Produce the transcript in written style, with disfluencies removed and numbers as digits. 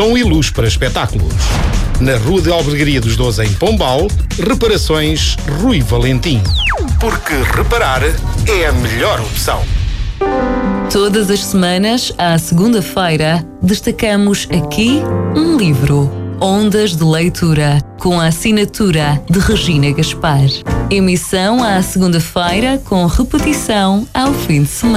som e luz para espetáculos. Na Rua de Albergaria dos 12, em Pombal, Reparações Rui Valentim. Porque reparar é a melhor opção. Todas as semanas, à segunda-feira, destacamos aqui um livro. Ondas de Leitura, com a assinatura de Regina Gaspar. Emissão à segunda-feira, com repetição ao fim de semana.